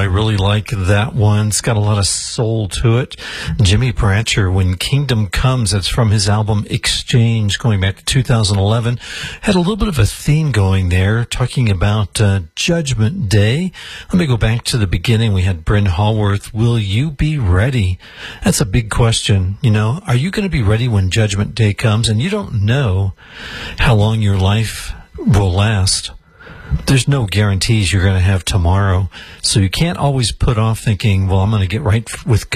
really like that one. It's got a lot of soul to it. Jimmy Brancher, When Kingdom Comes, that's from his album Exchange, going back to 2011. Had a little bit of a theme going there, talking about Judgment Day. Let me go back to the beginning. We had Bryn Hallworth, Will You Be Ready? That's a big question. You know, are you going to be ready when Judgment Day comes? And you don't know how long your life will last. There's no guarantees you're going to have tomorrow. So you can't always put off thinking, well, I'm going to get right with